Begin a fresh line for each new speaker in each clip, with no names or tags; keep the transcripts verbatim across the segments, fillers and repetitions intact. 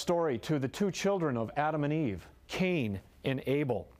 story to the two children of Adam and Eve, Cain and Abel.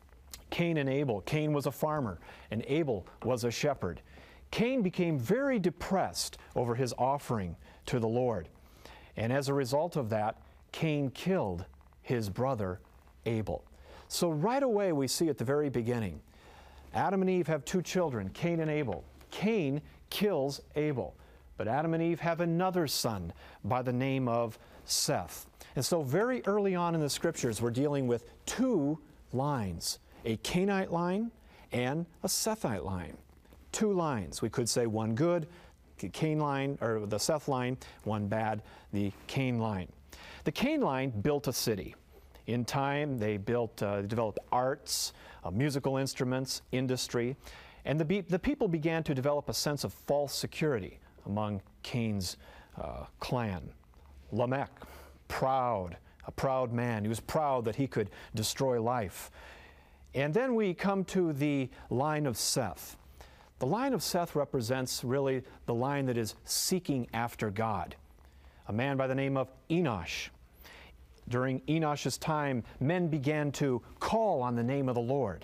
Cain and Abel. Cain was a farmer, and Abel was a shepherd. Cain became very depressed over his offering to the Lord. And as a result of that, Cain killed his brother Abel. So right away we see at the very beginning, Adam and Eve have two children, Cain and Abel. Cain kills Abel. But Adam and Eve have another son by the name of Seth. And so very early on in the Scriptures, we're dealing with two lines, a Cainite line and a Sethite line. Two lines. We could say one good, the Cain line, or the Seth line, one bad, the Cain line. The Cain line built a city. In time, they built, uh, developed arts, uh, musical instruments, industry, and the, be the people began to develop a sense of false security among Cain's uh, clan. Lamech, proud, a proud man. He was proud that he could destroy life. And then we come to the line of Seth. The line of Seth represents really the line that is seeking after God. A man by the name of Enosh. During Enosh's time, men began to call on the name of the Lord.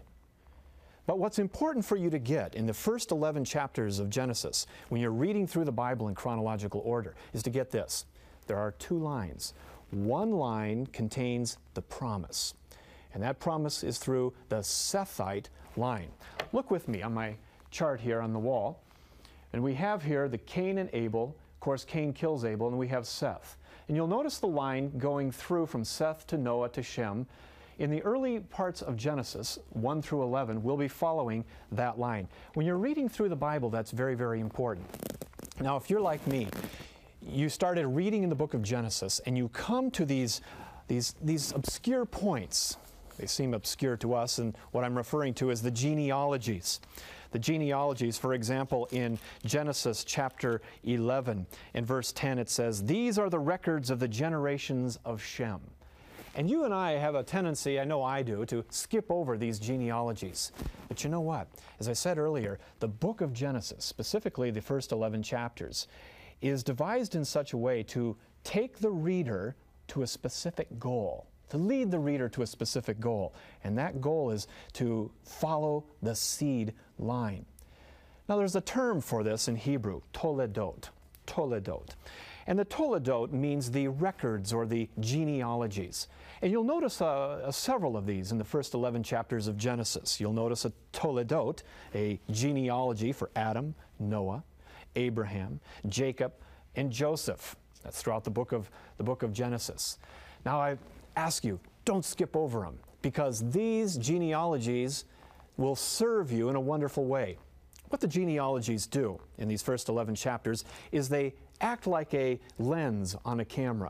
But what's important for you to get in the first eleven chapters of Genesis, when you're reading through the Bible in chronological order, is to get this. There are two lines. One line contains the promise, and that promise is through the Sethite line. Look with me on my chart here on the wall, and we have here the Cain and Abel. Of course, Cain kills Abel, and we have Seth. And you'll notice the line going through from Seth to Noah to Shem. In the early parts of Genesis, one through eleven, we'll be following that line. When you're reading through the Bible, that's very, very important. Now, if you're like me, you started reading in the book of Genesis, and you come to these, these, these obscure points. They seem obscure to us, and what I'm referring to is the genealogies. The genealogies, for example, in Genesis chapter eleven, in verse ten, it says, "These are the records of the generations of Shem." And you and I have a tendency, I know I do, to skip over these genealogies. But you know what? As I said earlier, the book of Genesis, specifically the first eleven chapters, is devised in such a way to take the reader to a specific goal, to lead the reader to a specific goal. And that goal is to follow the seed line. Now there's a term for this in Hebrew, toledot, toledot. And the toledot means the records or the genealogies. And you'll notice uh, uh, several of these in the first eleven chapters of Genesis. You'll notice a toledot, a genealogy for Adam, Noah, Abraham, Jacob, and Joseph. That's throughout the book of, the book of Genesis. Now I ask you, don't skip over them, because these genealogies will serve you in a wonderful way. What the genealogies do in these first eleven chapters is they act like a lens on a camera.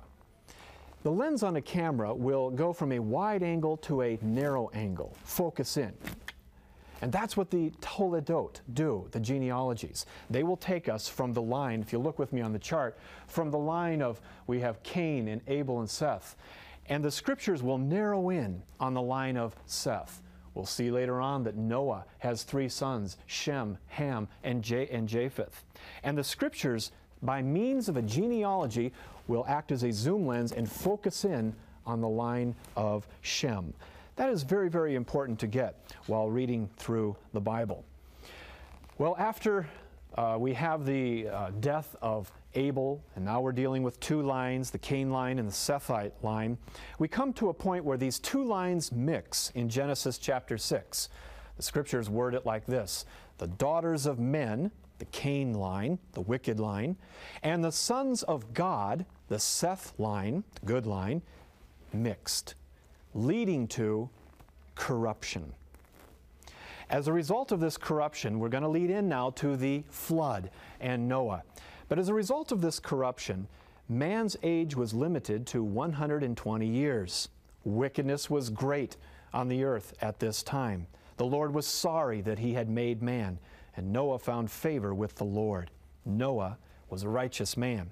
The lens on a camera will go from a wide angle to a narrow angle, focus in. And that's what the toledot do, the genealogies. They will take us from the line, if you look with me on the chart, from the line of, we have Cain and Abel and Seth. And the Scriptures will narrow in on the line of Seth. We'll see later on that Noah has three sons, Shem, Ham, and, Ja- and Japheth. And the Scriptures, by means of a genealogy, will act as a zoom lens and focus in on the line of Shem. That is very, very important to get while reading through the Bible. Well, after uh, we have the uh, death of Abel, and now we're dealing with two lines, the Cain line and the Sethite line, we come to a point where these two lines mix in Genesis chapter six. The Scriptures word it like this: the daughters of men, the Cain line, the wicked line, and the sons of God, the Seth line, the good line, mixed, leading to corruption. As a result of this corruption, we're going to lead in now to the flood and Noah. But as a result of this corruption, man's age was limited to one hundred twenty years. Wickedness was great on the earth at this time. The Lord was sorry that he had made man, and Noah found favor with the Lord. Noah was a righteous man.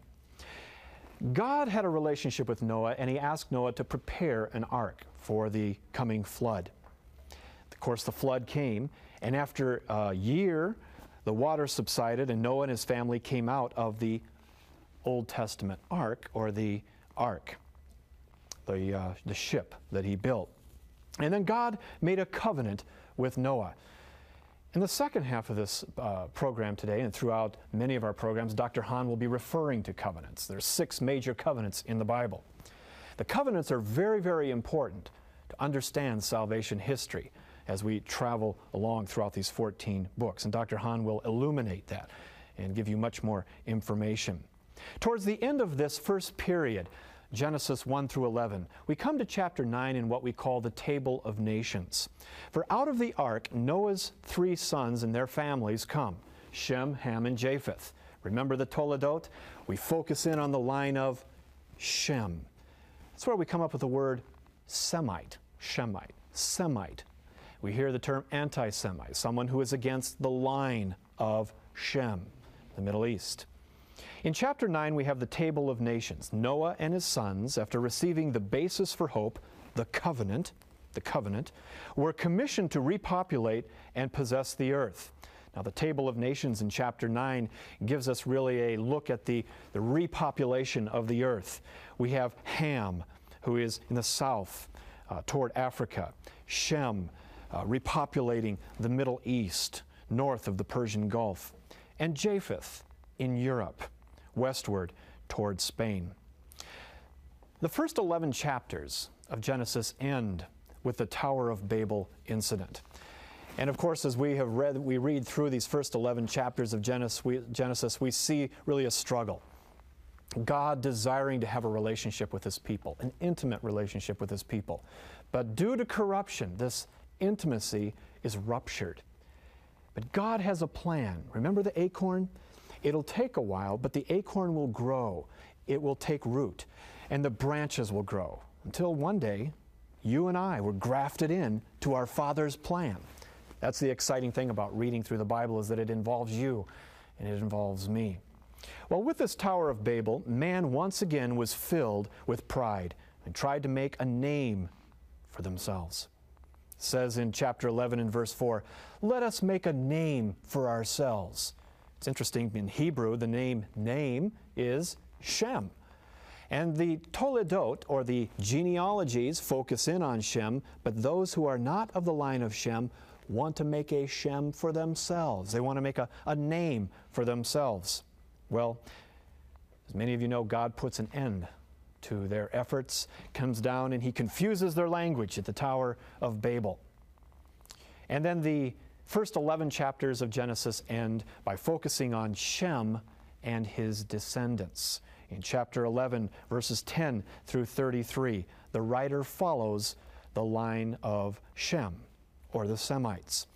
God had a relationship with Noah, and he asked Noah to prepare an ark for the coming flood. Of course, the flood came, and after a year, the water subsided, and Noah and his family came out of the Old Testament ark, or the ark. the, uh, the ship that he built. And then God made a covenant with Noah. In the second half of this uh, program today, and throughout many of our programs, Doctor Hahn will be referring to covenants. There's six major covenants in the Bible. The covenants are very, very important to understand salvation history as we travel along throughout these fourteen books. And Doctor Hahn will illuminate that and give you much more information. Towards the end of this first period, Genesis one through eleven, we come to chapter nine in what we call the Table of Nations. For out of the ark, Noah's three sons and their families come, Shem, Ham, and Japheth. Remember the Toledot? We focus in on the line of Shem. That's where we come up with the word Semite, Shemite, Semite. We hear the term anti-Semite, someone who is against the line of Shem, the Middle East. In chapter nine, we have the Table of Nations. Noah and his sons, after receiving the basis for hope, the covenant, the covenant, were commissioned to repopulate and possess the earth. Now, the Table of Nations in chapter nine gives us really a look at the, the repopulation of the earth. We have Ham, who is in the south uh, toward Africa. Shem, uh, repopulating the Middle East, north of the Persian Gulf. And Japheth in Europe, westward toward Spain. The first eleven chapters of Genesis end with the Tower of Babel incident. And of course, as we have read, we read through these first eleven chapters of Genesis, we, Genesis, we see really a struggle. God desiring to have a relationship with His people, an intimate relationship with His people. But due to corruption, this intimacy is ruptured. But God has a plan. Remember the acorn? It'll take a while, but the acorn will grow. It will take root, and the branches will grow until one day you and I were grafted in to our Father's plan. That's the exciting thing about reading through the Bible, is that it involves you and it involves me. Well, with this Tower of Babel, man once again was filled with pride and tried to make a name for themselves. It says in chapter eleven and verse four, "Let us make a name for ourselves." It's interesting, in Hebrew, the name name is Shem. And the Toledot, or the genealogies, focus in on Shem, but those who are not of the line of Shem want to make a Shem for themselves. They want to make a, a name for themselves. Well, as many of you know, God puts an end to their efforts, comes down and He confuses their language at the Tower of Babel. And then the first eleven chapters of Genesis end by focusing on Shem and his descendants. In chapter eleven, verses ten through thirty-three, the writer follows the line of Shem, or the Semites.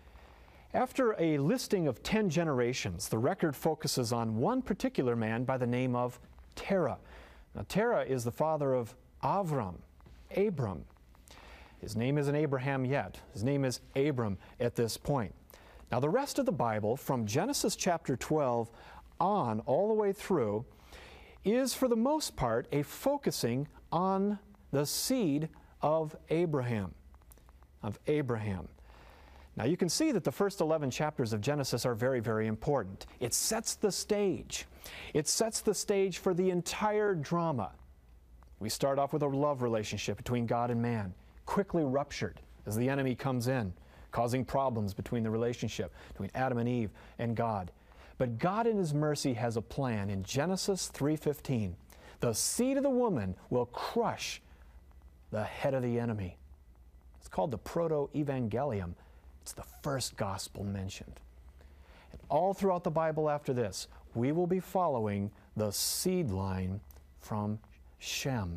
After a listing of ten generations, the record focuses on one particular man by the name of Terah. Now, Terah is the father of Avram, Abram. His name isn't Abraham yet. His name is Abram at this point. Now, the rest of the Bible, from Genesis chapter twelve on all the way through, is for the most part a focusing on the seed of Abraham, of Abraham. Now, you can see that the first eleven chapters of Genesis are very, very important. It sets the stage. It sets the stage for the entire drama. We start off with a love relationship between God and man, quickly ruptured as the enemy comes in, causing problems between the relationship between Adam and Eve and God. But God in His mercy has a plan. In Genesis three fifteen, the seed of the woman will crush the head of the enemy. It's called the Proto-Evangelium. It's the first gospel mentioned. And all throughout the Bible after this, we will be following the seed line from Shem.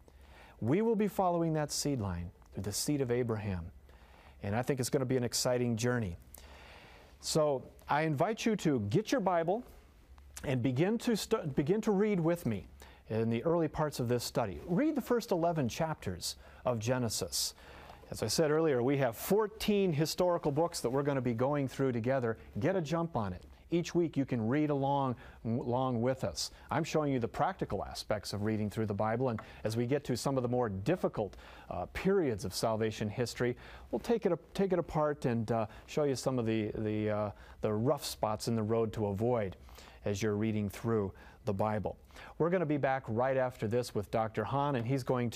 We will be following that seed line through the seed of Abraham. And I think it's going to be an exciting journey. So I invite you to get your Bible and begin to, stu- begin to read with me in the early parts of this study. Read the first eleven chapters of Genesis. As I said earlier, we have fourteen historical books that we're going to be going through together. Get a jump on it. Each week you can read along, along with us. I'm showing you the practical aspects of reading through the Bible, and as we get to some of the more difficult uh, periods of salvation history, we'll take it, take it apart and uh, show you some of the, the, uh, the rough spots in the road to avoid as you're reading through the Bible. We're going to be back right after this with Doctor Hahn, and he's going